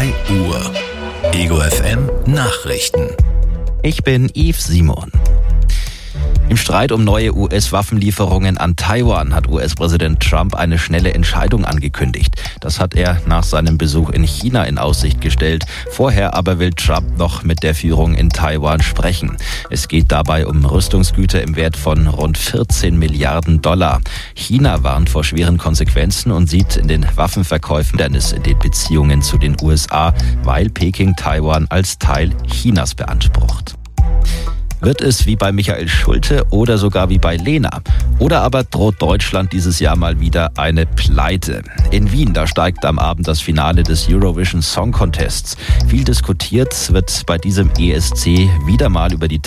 2 Uhr. Ego FM Nachrichten. Ich bin Yves Simon. Im Streit um neue US-Waffenlieferungen an Taiwan hat US-Präsident Trump eine schnelle Entscheidung angekündigt. Das hat er nach seinem Besuch in China in Aussicht gestellt. Vorher aber will Trump noch mit der Führung in Taiwan sprechen. Es geht dabei um Rüstungsgüter im Wert von rund 14 Milliarden $. China warnt vor schweren Konsequenzen und sieht in den Waffenverkäufen Hindernis in den Beziehungen zu den USA, weil Peking Taiwan als Teil Chinas beansprucht. Wird es wie bei Michael Schulte oder sogar wie bei Lena? Oder aber droht Deutschland dieses Jahr mal wieder eine Pleite? In Wien, da steigt am Abend das Finale des Eurovision Song Contests. Viel diskutiert wird bei diesem ESC wieder mal über die